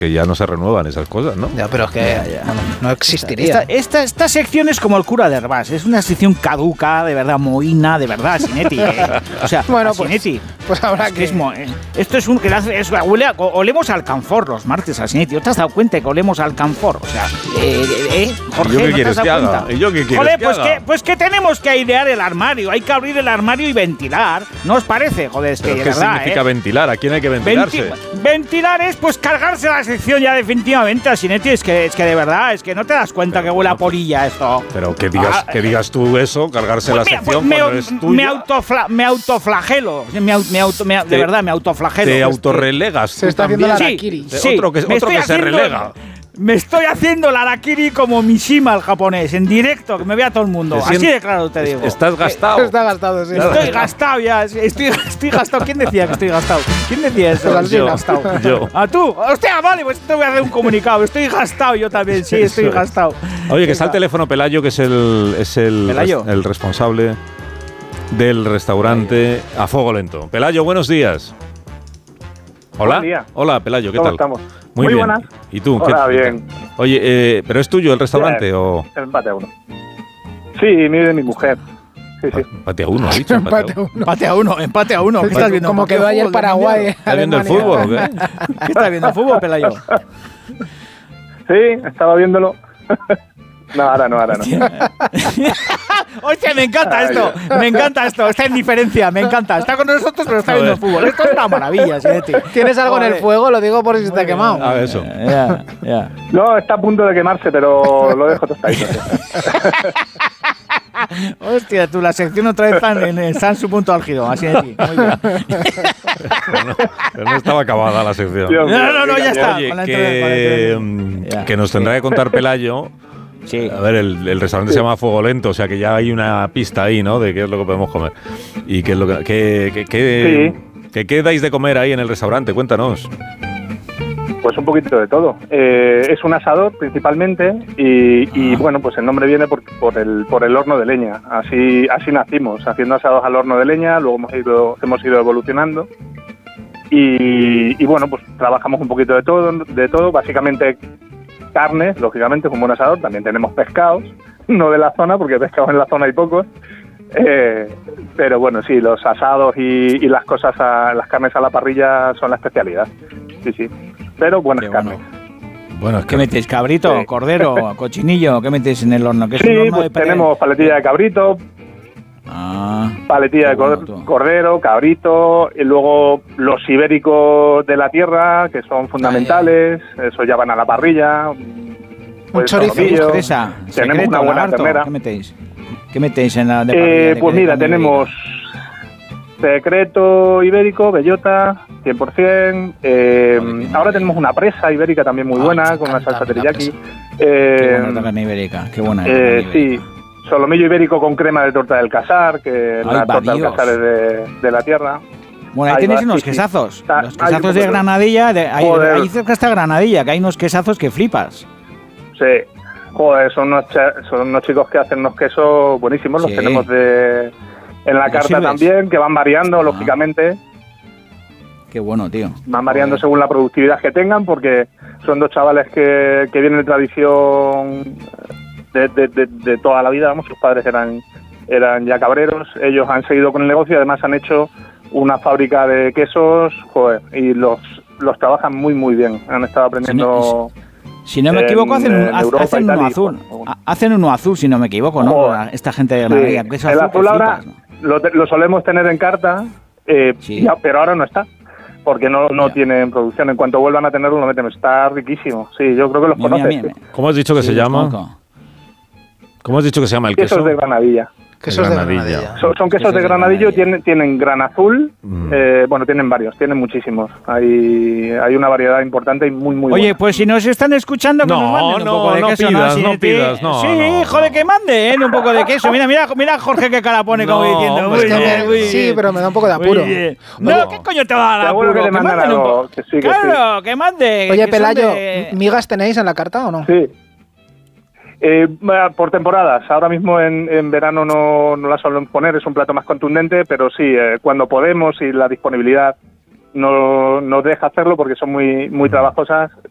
que ya no se renuevan esas cosas, ¿no? Ya, pero es que no existiría. Esta sección es como el cura de Herbás, es una sección caduca, de verdad, mohína, de verdad, Sinetti. O sea, bueno, Sinetti. Pues habrá que... esto es un... olemos al alcanfor los martes a Sinetti. ¿No te has dado cuenta que olemos al alcanfor? O sea, Jorge, ¿yo qué ¿no quieres te has dado cuenta? ¿Y yo qué quieres Joder, que haga? pues que tenemos que airear el armario, hay que abrir el armario y ventilar. ¿No os parece? Joder, es que de ¿Qué verdad, significa ventilar? ¿A quién hay que ventilarse? Ventilar es pues cargarse la sección ya definitivamente a Sinetti. Es que de verdad, es que no te das cuenta que huele a porilla esto. Pero que digas tú eso, cargarse la sección cuando es tuya. Me autoflagelo. De verdad, me autoflagelo. Te autorrelegas. Se está haciendo la harakiri. Sí, otro que se relega. Me estoy haciendo la harakiri como Mishima, el japonés, en directo, que me vea todo el mundo. Así de claro te digo. Estás gastado. Está gastado, sí. Estoy gastado ya. Estoy gastado. ¿Quién decía que estoy gastado? ¿Quién decía eso? Pues yo, gastado. Yo. ¿A tú? Hostia, vale, pues te voy a hacer un comunicado. Estoy gastado yo también, sí, estoy gastado. Oye, que está al teléfono Pelayo, que es el responsable del restaurante A Fuego Lento. Pelayo, buenos días. Hola. Buen día. Hola, Pelayo, ¿qué ¿Cómo tal? estamos? Muy bien. Buenas. ¿Y tú? Hola, bien. Oye, ¿pero es tuyo el restaurante Bien. o...? Empate a uno. Sí, de mi mujer. Sí. Empate a uno, ¿has dicho? Empate a uno. ¿Qué estás viendo? Como quedó ayer Paraguay. ¿Estás viendo el fútbol o qué? ¿Qué estás viendo el fútbol, Pelayo? Sí, estaba viéndolo. No, ahora no. Hostia, me encanta esto, esta indiferencia, me encanta. Está con nosotros, pero está viendo el fútbol. Esto es una maravilla, Sinetti. ¿Tienes algo en el fuego? Lo digo por si se te ha quemado. A ver, eso. Ya. No, está a punto de quemarse, pero lo dejo tostadito. Hostia, tú, la sección otra vez está en su punto álgido, así de ti. Muy bien. Pero no estaba acabada la sección. No, ya está. Oye, que nos tendrá que contar Pelayo. Sí. A ver, el restaurante se llama Fuego Lento, o sea que ya hay una pista ahí, ¿no? De qué es lo que podemos comer. Y qué es lo ¿qué dais de comer ahí en el restaurante? Cuéntanos. Pues un poquito de todo. Es un asador principalmente y bueno, pues el nombre viene por el horno de leña. Así nacimos, haciendo asados al horno de leña, luego hemos ido evolucionando y bueno, pues trabajamos un poquito de todo, básicamente carnes, lógicamente, como un asador. También tenemos pescados, no de la zona, porque pescados en la zona hay pocos. Pero bueno, sí, los asados y las cosas, las carnes a la parrilla son la especialidad. Sí. Pero buenas carnes. Bueno, ¿Qué metéis? ¿Cabrito, sí, cordero, cochinillo? ¿Qué metéis en el horno? ¿Qué es sí, un horno pues tenemos paletilla de cabrito, paletilla de cordero, cabrito, y luego los ibéricos de la tierra, que son fundamentales, eso ya van a la parrilla. Un chorizo. Tenemos una buena ternera. ¿Qué metéis en la de parrilla? Pues mira, tenemos secreto ibérico, bellota, 100%. Ahora tenemos una presa ibérica también muy buena, con una salsa teriyaki. Qué buena la carne ibérica, qué buena. Sí, solomillo ibérico con crema de torta del Casar, que la torta del Casar es de la tierra. Bueno, ahí tenéis unos quesazos. Los quesazos de Granadilla, ahí cerca está Granadilla, que hay unos quesazos que flipas. Sí, joder, son unos chicos que hacen unos quesos buenísimos, los tenemos en la carta también, que van variando, lógicamente. Qué bueno, tío. Van variando según la productividad que tengan, porque son dos chavales que vienen de tradición de toda la vida, vamos, sus padres eran ya cabreros, ellos han seguido con el negocio y además han hecho una fábrica de quesos, joder, y los trabajan muy muy bien, han estado aprendiendo. Si no me equivoco, hacen uno azul. Hacen uno azul, si no me equivoco, ¿no? Joder. Esta gente de Granadilla. Sí. El azul ahora lo solemos tener en carta, pero ahora no está, porque no tienen producción. En cuanto vuelvan a tenerlo, lo meten. Está riquísimo. Sí, yo creo que los conoces. ¿Cómo has dicho que se llama? ¿Cómo has dicho que se llama el queso? Quesos de Granadilla. Quesos de Granadilla. Son quesos de Granadillo, tienen gran azul, bueno, tienen varios, tienen muchísimos. Hay una variedad importante y muy buena. Oye, pues si nos están escuchando, que nos manden un poco de queso. No pidas. Sí, joder, que manden un poco de queso. Mira Jorge qué cara pone como diciendo. Muy bien. Sí, pero me da un poco de apuro. No, ¿qué coño te va a dar apuro? Que manden algo. Claro, que manden. Oye, Pelayo, ¿migas tenéis en la carta o no? Sí. Por temporadas. Ahora mismo en verano no la solemos poner, es un plato más contundente, pero sí, cuando podemos y la disponibilidad no nos deja hacerlo porque son muy trabajosas,